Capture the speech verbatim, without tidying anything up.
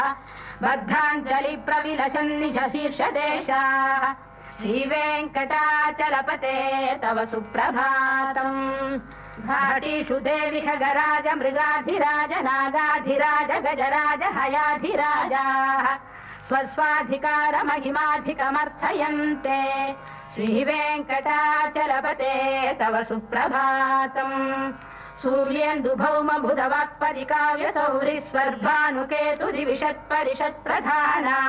बद्धाञ्जलि प्रविलसन् निज शीर्षदेशाः श्रीवेङ्कटाचलपते तव सुप्रभातम् घाटीषु देवि खगराज मृगाधिराज नागाधिराज गजराज हयाधिराजाः स्वस्वाधिकार महिमाधिकमर्थयन्ते श्रीवेङ्कटाचलपते तव सुप्रभातम् सूर्येन्दु भौम बुधवाक्परिकाव्य सौरि स्वर्भानुकेतु दिविषत्परिषत्प्रधाना